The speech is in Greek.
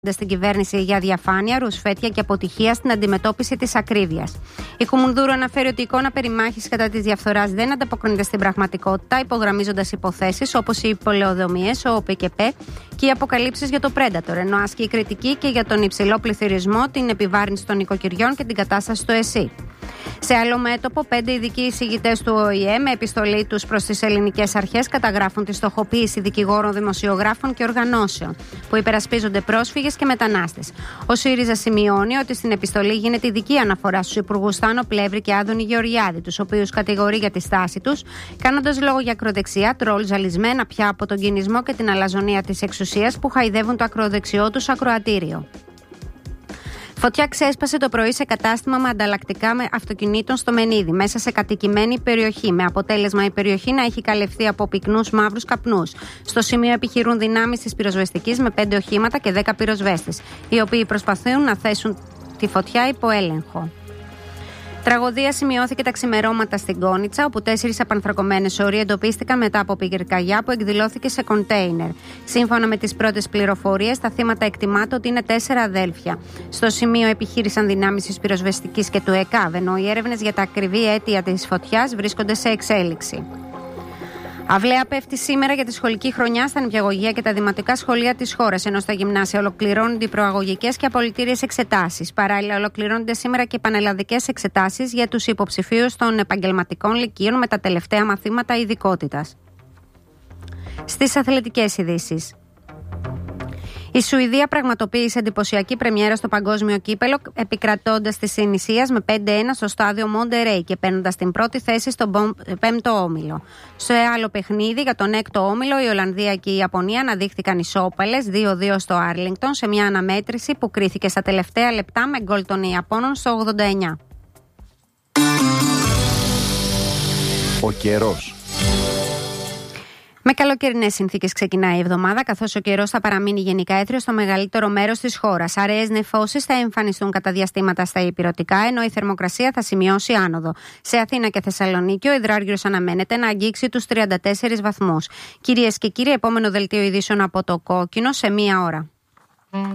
στην κυβέρνηση για διαφάνεια, ρουσφέτια και αποτυχία στην αντιμετώπιση της ακρίβειας. Η Κουμουνδούρου αναφέρει ότι η εικόνα περιμάχης κατά της διαφθοράς δεν ανταποκρίνεται στην πραγματικότητα, υπογραμμίζοντας υποθέσεις όπως οι πολεοδομίες, ο ΟΠΚΠ και οι αποκαλύψεις για το Predator, ενώ άσκει κριτική και για τον υψηλό πληθωρισμό, την επιβάρυνση των οικοκυριών και την κατάσταση του ΕΣΥ. Σε άλλο μέτωπο, 5 ειδικοί εισηγητές του ΟΗΕ, με επιστολή τους προς τις ελληνικές αρχές, καταγράφουν τη στοχοποίηση δικηγόρων, δημοσιογράφων και οργανώσεων που υπερασπίζονται πρόσφυγες και μετανάστες. Ο ΣΥΡΙΖΑ σημειώνει ότι στην επιστολή γίνεται ειδική αναφορά στους υπουργούς Θάνο Πλεύρη και Άδωνη Γεωργιάδη, τους οποίους κατηγορεί για τη στάση τους, κάνοντας λόγο για ακροδεξιά, τρόλ ζαλισμένα πια από τον κινησμό και την αλαζονία της εξουσίας που χαϊδεύουν το ακροδεξιό τους ακροατήριο. Φωτιά ξέσπασε το πρωί σε κατάστημα με ανταλλακτικά με αυτοκινήτων στο Μενίδη, μέσα σε κατοικημένη περιοχή, με αποτέλεσμα η περιοχή να έχει καλευθεί από πυκνούς μαύρους καπνούς. Στο σημείο επιχειρούν δυνάμεις της πυροσβεστικής με 5 οχήματα και 10 πυροσβέστες, οι οποίοι προσπαθούν να θέσουν τη φωτιά υπό έλεγχο. Τραγωδία σημειώθηκε τα ξημερώματα στην Κόνιτσα, όπου 4 απανθρακωμένες όροι εντοπίστηκαν μετά από πυρκαγιά που εκδηλώθηκε σε κοντέινερ. Σύμφωνα με τις πρώτες πληροφορίες, τα θύματα εκτιμάται ότι είναι 4 αδέλφια. Στο σημείο επιχείρησαν δυνάμεις της πυροσβεστικής και του ΕΚΑΒ, ενώ οι έρευνες για τα ακριβή αίτια της φωτιάς βρίσκονται σε εξέλιξη. Αυλαία πέφτει σήμερα για τη σχολική χρονιά στα νηπιαγωγεία και τα δημοτικά σχολεία της χώρας, ενώ στα γυμνάσια ολοκληρώνονται οι προαγωγικές και απολυτήριες εξετάσεις. Παράλληλα, ολοκληρώνονται σήμερα και πανελλαδικές εξετάσεις για τους υποψηφίους των επαγγελματικών λυκείων με τα τελευταία μαθήματα ειδικότητας. Στις αθλητικές ειδήσεις. Η Σουηδία πραγματοποίησε εντυπωσιακή πρεμιέρα στο παγκόσμιο κύπελο, επικρατώντας τη Ινησίας με 5-1 στο στάδιο Μοντερέι και παίρνοντας την πρώτη θέση στον 5ο όμιλο. Σε άλλο παιχνίδι, για τον 6ο όμιλο, η Ολλανδία και η Ιαπωνία αναδείχθηκαν ισόπαλες 2-2 στο Άρλινγκτον, σε μια αναμέτρηση που κρίθηκε στα τελευταία λεπτά με γκολ των Ιαπώνων στο 89. Ο καιρός. Με καλοκαιρινές συνθήκες ξεκινάει η εβδομάδα, καθώς ο καιρός θα παραμείνει γενικά έθριος στο μεγαλύτερο μέρος της χώρας. Αραιές νεφώσεις θα εμφανιστούν κατά διαστήματα στα ηπειρωτικά, ενώ η θερμοκρασία θα σημειώσει άνοδο. Σε Αθήνα και Θεσσαλονίκη, ο υδράργυρος αναμένεται να αγγίξει τους 34 βαθμούς. Κυρίες και κύριοι, επόμενο δελτίο ειδήσεων από το Κόκκινο σε 1 ώρα.